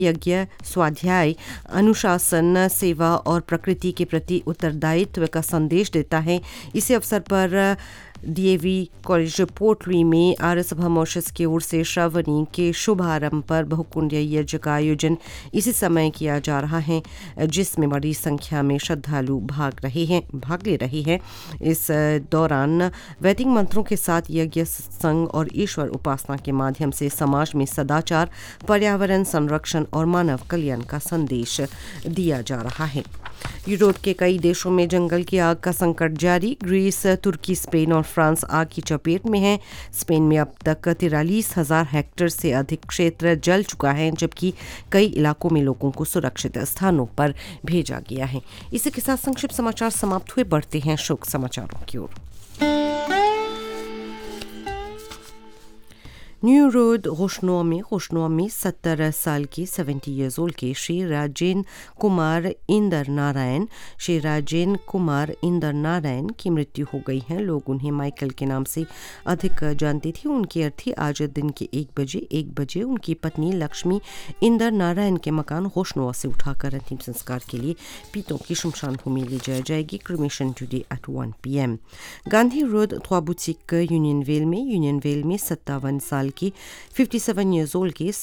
यज्ञ, स्वाध्याय, अनुशासन, सेवा और प्रकृति के प्रति उत्तरदायित्व का संदेश देता है। इसी अवसर पर डीएवी कॉलेज पोर्ट लुई में आर्य सभा मॉरिशस की ओर से श्रावणी के शुभारंभ पर बहुकुंडीय यज्ञ का आयोजन इसी समय किया जा रहा है, जिसमें बड़ी संख्या में श्रद्धालु भाग ले रहे हैं। इस दौरान वैदिक मंत्रों के साथ यज्ञ, सत्संग और ईश्वर उपासना के माध्यम से समाज में सदाचार, पर्यावरण संरक्षण और मानव कल्याण का संदेश दिया जा रहा है। यूरोप के कई देशों में जंगल की आग का संकट जारी। ग्रीस, तुर्की, स्पेन और फ्रांस आग की चपेट में है। स्पेन में अब तक 43,000 हेक्टेयर से अधिक क्षेत्र जल चुका है, जबकि कई इलाकों में लोगों को सुरक्षित स्थानों पर भेजा गया है। इसी के साथ संक्षिप्त समाचार समाप्त हुए। बढ़ते हैं शोक समाचारों की ओर। न्यू रोड रोशनुआ में 70 साल के 70 ईयर्स ओल्ड के श्री राजेंद्र कुमार इंदर नारायण की मृत्यु हो गई है। लोग उन्हें माइकल के नाम से अधिक जानते थे। उनकी अर्थी आज दिन के 1 बजे उनकी पत्नी लक्ष्मी इंदर नारायण के मकान रोशनुआ से उठाकर अंतिम संस्कार के लिए पीतों की शमशान भूमि ले जाई जाएगी। Cremation today at 1 PM। Gandhi road थ्वाबुचिक union well में 57 साल की 57 ईयर्स ओल्ड के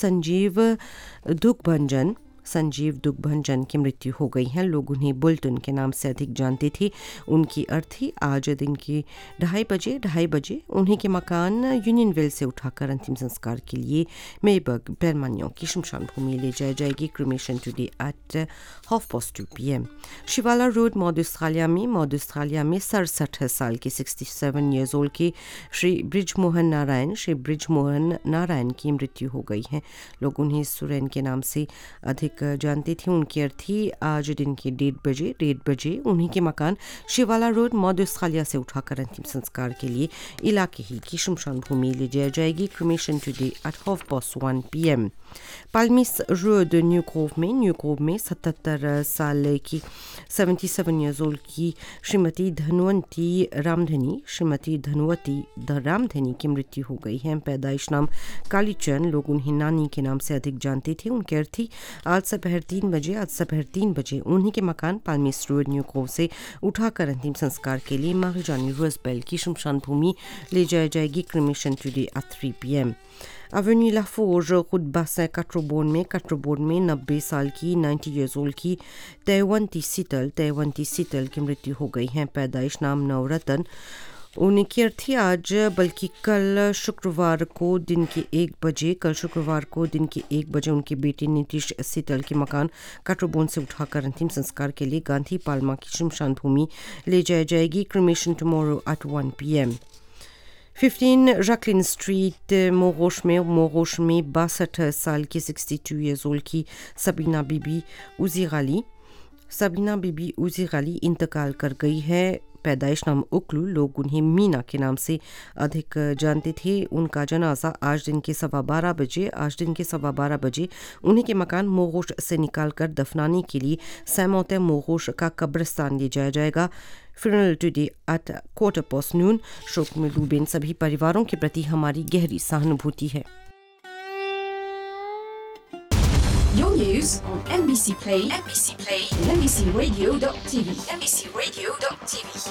संजीव दुखभंजन की मृत्यु हो गई है। लोग उन्हें बुल्टन के नाम से अधिक जानते थे। उनकी अर्थी आज दिन के 2:30 बजे उन्हीं के मकान यूनियन वेल से उठाकर अंतिम संस्कार के लिए मेबर्ग बेरमानियों की शमशान भूमि ले जाई जाएगी। Cremation today at 2:30 PM। Shivala road मॉडुस्ट्रालिया में 67 साल के 67 ईयर्स ओल्ड के श्री ब्रिजमोहन नारायण की मृत्यु हो गई है। लोग उन्हें सुरेन के नाम से अधिक जानते थे। उनकी अर्थी आज दिन के 1:30 बजे उन्हीं के मकान शिवाला रोड मॉडुस्ट्रालिया से उठाकर अंतिम संस्कार के लिए इलाके ही की शमशान भूमि ले जाई जाएगी। Cremation today at 1:30 PM। पाल्मिस road new Grove में 77 साल की 77 ईयर्स ओल्ड की श्रीमती धनवंती रामधनी की मृत्यु हो गई है। पैदाइश नाम कालीचंद। लोग उन्हें नानी के नाम से अधिक जानते थे। उनके अर्थी आज दोपहर 3 बजे उन्हीं के मकान पाल्मिस रोड न्यू ग्रोव से उठाकर अंतिम संस्कार के लिए महारानी रोजबेल की शमशान भूमि ले जाई जाएगी। Cremation today at 3 PM। Avenue लाफोर्ज खुद बासा काट्रोबोन में 90 साल की 90 ईयर्स ओल्ड की तैवंती सीतल की मृत्यु हो गई है। पैदाइश नाम नवरतन। उनकी अर्थी आज बल्कि कल शुक्रवार को दिन के 1 बजे उनके बेटे नीतीश सीतल के मकान काट्रोबोन से उठाकर अंतिम संस्कार के लिए गांधी पाल्मा की शमशान भूमि ले जाई जाएगी। Cremation tomorrow at 1 PM। 15 रकलिन street मोगोश में 62 साल की 62 ईयर्स ओल्ड की सबीना बीबी उजी इंतकाल कर गई है। पैदाइश नाम उकलू। लोग उन्हें मीना के नाम से अधिक जानते थे। उनका जनाजा आज दिन के 12:15 बजे उन्हीं के मकान मोगोश से निकालकर दफनाने के लिए सैमोते मोगोश का कब्रिस्तान ले जाया जाएगा। Funeral today at 1:15 PM। शोक में डूबे सभी परिवारों के प्रति हमारी गहरी सहानुभूति है। Your news on MBC Play, and MBCRadio.tv.